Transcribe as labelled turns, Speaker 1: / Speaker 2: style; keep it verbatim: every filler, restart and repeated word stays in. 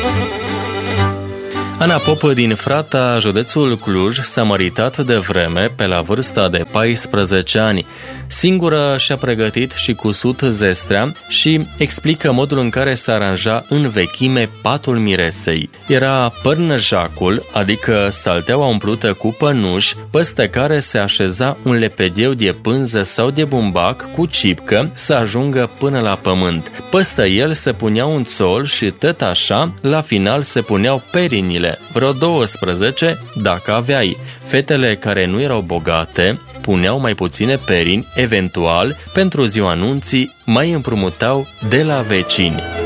Speaker 1: Ana Pop din Frata, județul Cluj, s-a măritat de vreme pe la vârsta de paisprezece ani. Singură și-a pregătit și cusut zestrea și explică modul în care se aranja în vechime patul miresei. Era părnăjacul, adică salteaua umplută cu pănuși, peste care se așeza un lepedeu de pânză sau de bumbac cu cipcă să ajungă până la pământ. Peste el se punea un țol și tot așa, la final se puneau perinile, vreo douăsprezece, dacă aveai. Fetele care nu erau bogate puneau mai puține perini, eventual, pentru ziua anunții mai împrumutau de la vecini.